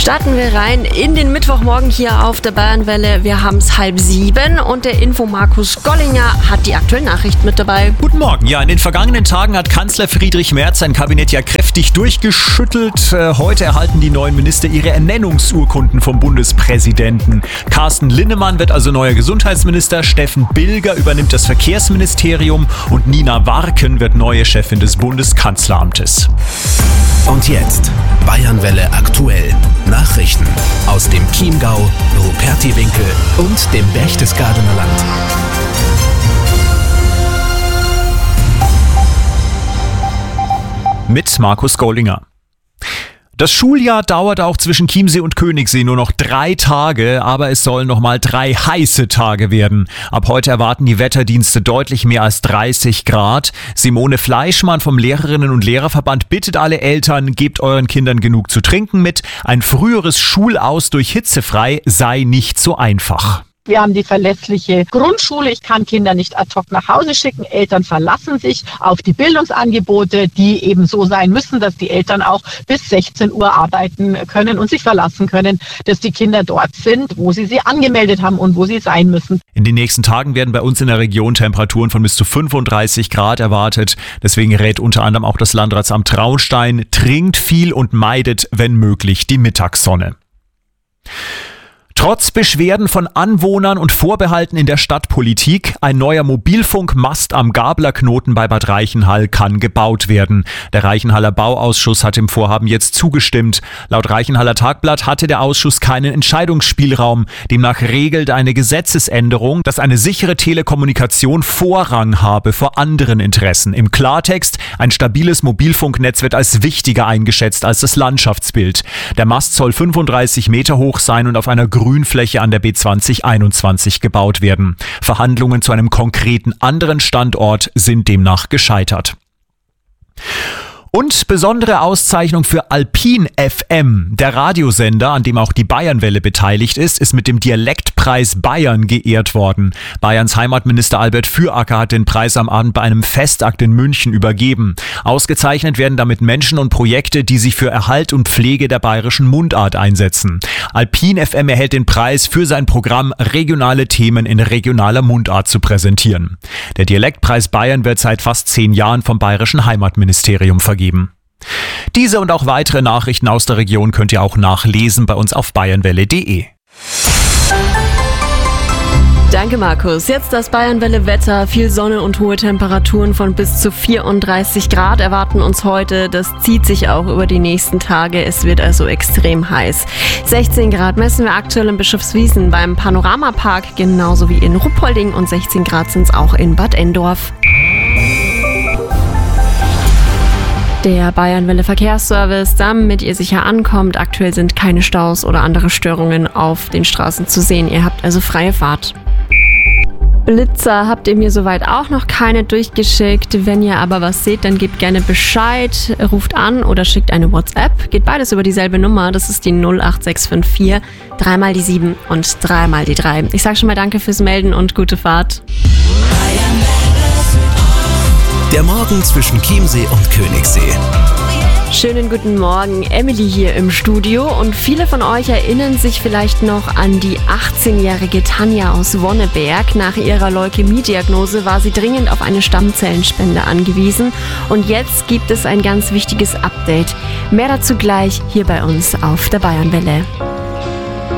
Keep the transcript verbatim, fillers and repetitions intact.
Starten wir rein in den Mittwochmorgen hier auf der Bayernwelle. Wir haben es halb sieben und der Info Markus Gollinger hat die aktuellen Nachrichten mit dabei. Guten Morgen. Ja, in den vergangenen Tagen hat Kanzler Friedrich Merz sein Kabinett ja kräftig durchgeschüttelt. Heute erhalten die neuen Minister ihre Ernennungsurkunden vom Bundespräsidenten. Carsten Linnemann wird also neuer Gesundheitsminister, Steffen Bilger übernimmt das Verkehrsministerium und Nina Warken wird neue Chefin des Bundeskanzleramtes. Und jetzt Bayernwelle aktuell. Nachrichten aus dem Chiemgau, Rupertiwinkel und dem Berchtesgadener Land. Mit Markus Gollinger. Das Schuljahr dauert auch zwischen Chiemsee und Königssee nur noch drei Tage, aber es sollen nochmal drei heiße Tage werden. Ab heute erwarten die Wetterdienste deutlich mehr als dreißig Grad. Simone Fleischmann vom Lehrerinnen- und Lehrerverband bittet alle Eltern, gebt euren Kindern genug zu trinken mit. Ein früheres Schulaus durch hitzefrei sei nicht so einfach. Wir haben die verlässliche Grundschule. Ich kann Kinder nicht ad hoc nach Hause schicken. Eltern verlassen sich auf die Bildungsangebote, die eben so sein müssen, dass die Eltern auch bis sechzehn Uhr arbeiten können und sich verlassen können, dass die Kinder dort sind, wo sie sie angemeldet haben und wo sie sein müssen. In den nächsten Tagen werden bei uns in der Region Temperaturen von bis zu fünfunddreißig Grad erwartet. Deswegen rät unter anderem auch das Landratsamt Traunstein, trinkt viel und meidet, wenn möglich, die Mittagssonne. Trotz Beschwerden von Anwohnern und Vorbehalten in der Stadtpolitik, ein neuer Mobilfunkmast am Gablerknoten bei Bad Reichenhall kann gebaut werden. Der Reichenhaller Bauausschuss hat dem Vorhaben jetzt zugestimmt. Laut Reichenhaller Tagblatt hatte der Ausschuss keinen Entscheidungsspielraum. Demnach regelt eine Gesetzesänderung, dass eine sichere Telekommunikation Vorrang habe vor anderen Interessen. Im Klartext, ein stabiles Mobilfunknetz wird als wichtiger eingeschätzt als das Landschaftsbild. Der Mast soll fünfunddreißig Meter hoch sein und auf einer Grünfläche an der B zwanzig einundzwanzig gebaut werden. Verhandlungen zu einem konkreten anderen Standort sind demnach gescheitert. Und besondere Auszeichnung für Alpin F M. Der Radiosender, an dem auch die Bayernwelle beteiligt ist, ist mit dem Dialektpreis Bayern geehrt worden. Bayerns Heimatminister Albert Füracker hat den Preis am Abend bei einem Festakt in München übergeben. Ausgezeichnet werden damit Menschen und Projekte, die sich für Erhalt und Pflege der bayerischen Mundart einsetzen. Alpin F M erhält den Preis für sein Programm, regionale Themen in regionaler Mundart zu präsentieren. Der Dialektpreis Bayern wird seit fast zehn Jahren vom Bayerischen Heimatministerium vergeben. Diese und auch weitere Nachrichten aus der Region könnt ihr auch nachlesen bei uns auf bayernwelle punkt de. Danke, Markus. Jetzt das Bayernwelle-Wetter. Viel Sonne und hohe Temperaturen von bis zu vierunddreißig Grad erwarten uns heute. Das zieht sich auch über die nächsten Tage. Es wird also extrem heiß. sechzehn Grad messen wir aktuell in Bischofswiesen beim Panoramapark, genauso wie in Ruppolding. Und sechzehn Grad sind es auch in Bad Endorf. Der Bayernwelle Verkehrsservice, damit ihr sicher ankommt. Aktuell sind keine Staus oder andere Störungen auf den Straßen zu sehen. Ihr habt also freie Fahrt. Blitzer habt ihr mir soweit auch noch keine durchgeschickt. Wenn ihr aber was seht, dann gebt gerne Bescheid, ruft an oder schickt eine WhatsApp. Geht beides über dieselbe Nummer, das ist die null acht sechs fünf vier, dreimal die sieben und dreimal die drei. Ich sage schon mal danke fürs Melden und gute Fahrt. Der Morgen zwischen Chiemsee und Königssee. Schönen guten Morgen, Emily hier im Studio und viele von euch erinnern sich vielleicht noch an die achtzehnjährige Tanja aus Wonneberg. Nach ihrer Leukämie-Diagnose war sie dringend auf eine Stammzellenspende angewiesen und jetzt gibt es ein ganz wichtiges Update. Mehr dazu gleich hier bei uns auf der Bayernwelle.